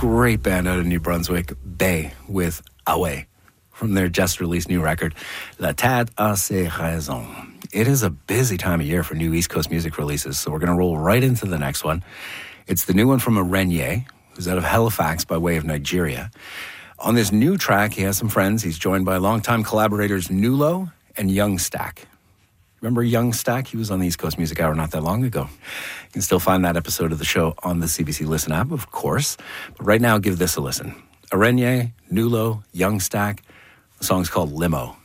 great band out of New Brunswick, Bay, with Away, from their just-released new record, La Tête a ses raisons. It is a busy time of year for new East Coast music releases, so we're going to roll right into the next one. It's the new one from Arenye, who's out of Halifax by way of Nigeria. On this new track, he has some friends. He's joined by longtime collaborators Nulo and Young Stack. Remember Young Stack? He was on the East Coast Music Hour not that long ago. You can still find that episode of the show on the CBC Listen app, of course. But right now, give this a listen. Arenye, Nulo, Young Stack. The song's called Limo.